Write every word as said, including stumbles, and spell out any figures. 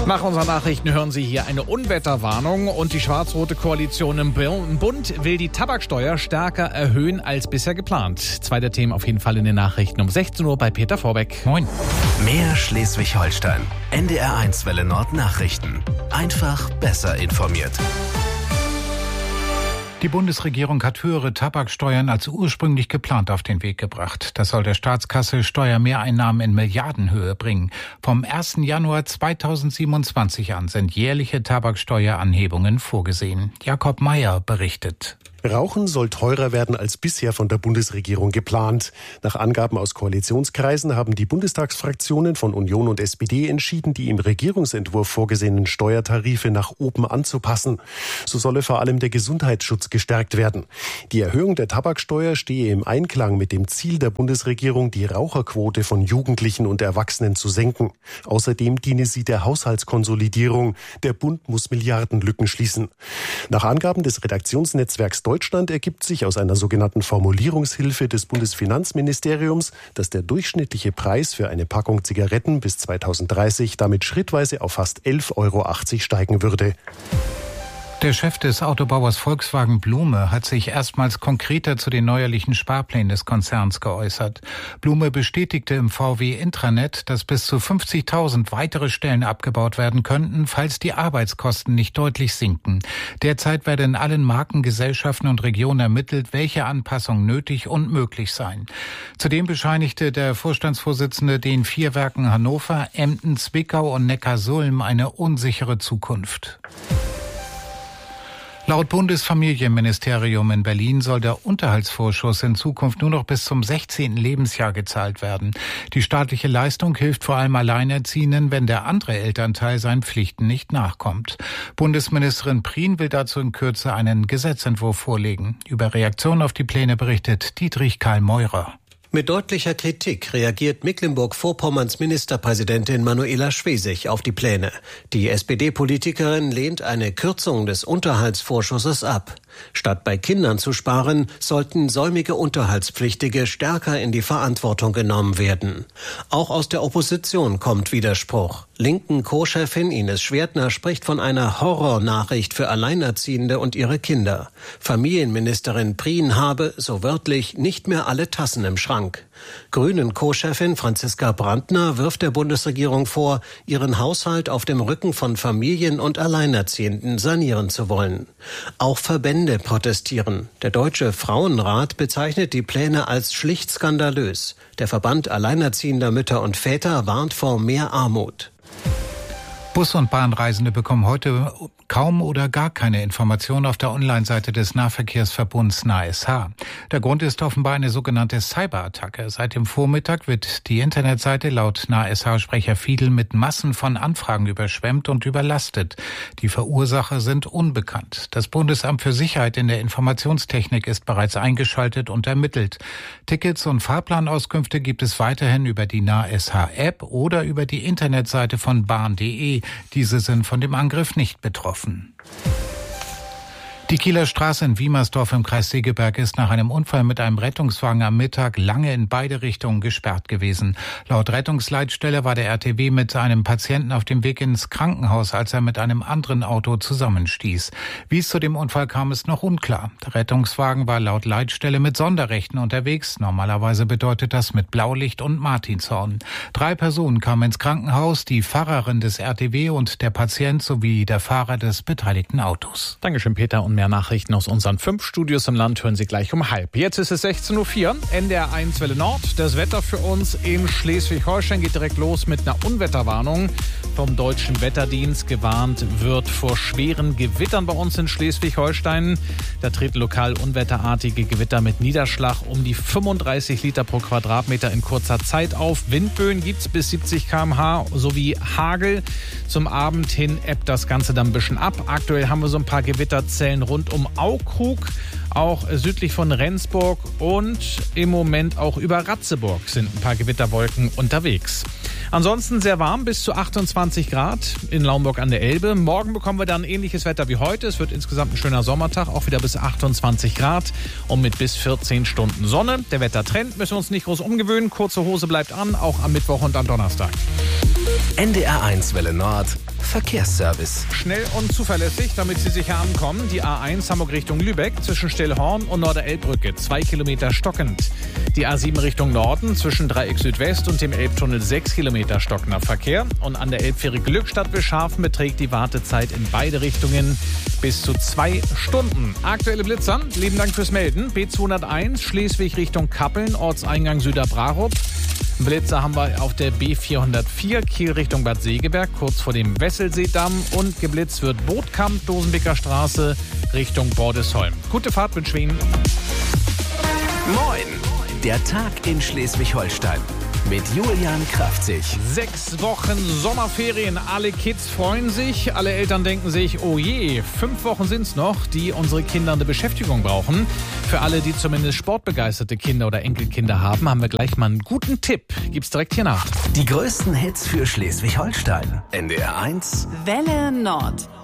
Nach unseren Nachrichten hören Sie hier eine Unwetterwarnung und die schwarz-rote Koalition im Bund will die Tabaksteuer stärker erhöhen als bisher geplant. Zwei der Themen auf jeden Fall in den Nachrichten um sechzehn Uhr bei Peter Vorbeck. Moin. Mehr Schleswig-Holstein. N D R eins Welle Nord Nachrichten. Einfach besser informiert. Die Bundesregierung hat höhere Tabaksteuern als ursprünglich geplant auf den Weg gebracht. Das soll der Staatskasse Steuermehreinnahmen in Milliardenhöhe bringen. Vom ersten Januar zweitausendsiebenundzwanzig an sind jährliche Tabaksteueranhebungen vorgesehen. Jakob Mayer berichtet. Rauchen soll teurer werden als bisher von der Bundesregierung geplant. Nach Angaben aus Koalitionskreisen haben die Bundestagsfraktionen von Union und S P D entschieden, die im Regierungsentwurf vorgesehenen Steuertarife nach oben anzupassen. So solle vor allem der Gesundheitsschutz gestärkt werden. Die Erhöhung der Tabaksteuer stehe im Einklang mit dem Ziel der Bundesregierung, die Raucherquote von Jugendlichen und Erwachsenen zu senken. Außerdem diene sie der Haushaltskonsolidierung. Der Bund muss Milliardenlücken schließen. Nach Angaben des Redaktionsnetzwerks Deutschland ergibt sich aus einer sogenannten Formulierungshilfe des Bundesfinanzministeriums, dass der durchschnittliche Preis für eine Packung Zigaretten bis zweitausenddreißig damit schrittweise auf fast elf Euro achtzig steigen würde. Der Chef des Autobauers Volkswagen Blume hat sich erstmals konkreter zu den neuerlichen Sparplänen des Konzerns geäußert. Blume bestätigte im V W-Intranet, dass bis zu fünfzigtausend weitere Stellen abgebaut werden könnten, falls die Arbeitskosten nicht deutlich sinken. Derzeit werde in allen Markengesellschaften und Regionen ermittelt, welche Anpassungen nötig und möglich seien. Zudem bescheinigte der Vorstandsvorsitzende den vier Werken Hannover, Emden, Zwickau und Neckarsulm eine unsichere Zukunft. Laut Bundesfamilienministerium in Berlin soll der Unterhaltsvorschuss in Zukunft nur noch bis zum sechzehnten Lebensjahr gezahlt werden. Die staatliche Leistung hilft vor allem Alleinerziehenden, wenn der andere Elternteil seinen Pflichten nicht nachkommt. Bundesministerin Prien will dazu in Kürze einen Gesetzentwurf vorlegen. Über Reaktionen auf die Pläne berichtet Dietrich Karl Meurer. Mit deutlicher Kritik reagiert Mecklenburg-Vorpommerns Ministerpräsidentin Manuela Schwesig auf die Pläne. Die S P D-Politikerin lehnt eine Kürzung des Unterhaltsvorschusses ab. Statt bei Kindern zu sparen, sollten säumige Unterhaltspflichtige stärker in die Verantwortung genommen werden. Auch aus der Opposition kommt Widerspruch. Linken Co-Chefin Ines Schwertner spricht von einer Horrornachricht für Alleinerziehende und ihre Kinder. Familienministerin Prien habe, so wörtlich, nicht mehr alle Tassen im Schrank. Grünen Co-Chefin Franziska Brandner wirft der Bundesregierung vor, ihren Haushalt auf dem Rücken von Familien und Alleinerziehenden sanieren zu wollen. Auch Verbände protestieren. Der Deutsche Frauenrat bezeichnet die Pläne als schlicht skandalös. Der Verband Alleinerziehender Mütter und Väter warnt vor mehr Armut. Bus- und Bahnreisende bekommen heute kaum oder gar keine Informationen auf der Online-Seite des Nahverkehrsverbunds N A S H. Der Grund ist offenbar eine sogenannte Cyberattacke. Seit dem Vormittag wird die Internetseite laut N A S H-Sprecher Fiedel mit Massen von Anfragen überschwemmt und überlastet. Die Verursacher sind unbekannt. Das Bundesamt für Sicherheit in der Informationstechnik ist bereits eingeschaltet und ermittelt. Tickets und Fahrplanauskünfte gibt es weiterhin über die N A S H-App oder über die Internetseite von bahn punkt de. Diese sind von dem Angriff nicht betroffen. Die Kieler Straße in Wiemersdorf im Kreis Segeberg ist nach einem Unfall mit einem Rettungswagen am Mittag lange in beide Richtungen gesperrt gewesen. Laut Rettungsleitstelle war der R T W mit einem Patienten auf dem Weg ins Krankenhaus, als er mit einem anderen Auto zusammenstieß. Wie es zu dem Unfall kam, ist noch unklar. Der Rettungswagen war laut Leitstelle mit Sonderrechten unterwegs. Normalerweise bedeutet das mit Blaulicht und Martinshorn. Drei Personen kamen ins Krankenhaus, die Fahrerin des R T W und der Patient sowie der Fahrer des beteiligten Autos. Dankeschön, Peter. Und mehr Nachrichten aus unseren fünf Studios im Land hören Sie gleich um halb. Jetzt ist es sechzehn Uhr vier, N D R eins Welle Nord. Das Wetter für uns in Schleswig-Holstein geht direkt los mit einer Unwetterwarnung. Vom Deutschen Wetterdienst gewarnt wird vor schweren Gewittern bei uns in Schleswig-Holstein. Da treten lokal unwetterartige Gewitter mit Niederschlag um die fünfunddreißig Liter pro Quadratmeter in kurzer Zeit auf. Windböen gibt es bis siebzig Kilometer pro Stunde sowie Hagel. Zum Abend hin ebbt das Ganze dann ein bisschen ab. Aktuell haben wir so ein paar Gewitterzellen rund um Aukrug, auch südlich von Rendsburg und im Moment auch über Ratzeburg sind ein paar Gewitterwolken unterwegs. Ansonsten sehr warm, bis zu achtundzwanzig Grad in Laumburg an der Elbe. Morgen bekommen wir dann ähnliches Wetter wie heute. Es wird insgesamt ein schöner Sommertag, auch wieder bis achtundzwanzig Grad und mit bis vierzehn Stunden Sonne. Der Wettertrend müssen wir uns nicht groß umgewöhnen. Kurze Hose bleibt an, auch am Mittwoch und am Donnerstag. N D R eins Welle Nord. Verkehrsservice. Schnell und zuverlässig, damit Sie sicher ankommen. Die A eins Hamburg Richtung Lübeck zwischen Stillhorn und Norderelbbrücke, zwei Kilometer stockend. Die A sieben Richtung Norden zwischen Dreieck Südwest und dem Elbtunnel, sechs Kilometer stockender Verkehr. Und an der Elbfähre Glückstadt-Wilschafen beträgt die Wartezeit in beide Richtungen bis zu zwei Stunden. Aktuelle Blitzer, lieben Dank fürs Melden. B zweihunderteins Schleswig Richtung Kappeln, Ortseingang Süderbrarup. Blitzer haben wir auf der B vierhundertvier Kiel Richtung Bad Segeberg, kurz vor dem Wesselseedamm. Und geblitzt wird Bootkamp, Dosenbeker Straße Richtung Bordesholm. Gute Fahrt mit Schwingen. Moin! Der Tag in Schleswig-Holstein mit Julian Kraftzig. Sechs Wochen Sommerferien, alle Kids freuen sich, alle Eltern denken sich, oh je, fünf Wochen sind's noch, die unsere Kinder eine Beschäftigung brauchen. Für alle, die zumindest sportbegeisterte Kinder oder Enkelkinder haben, haben wir gleich mal einen guten Tipp. Gibt's direkt hier nach. Die größten Hits für Schleswig-Holstein. N D R eins. Welle Nord.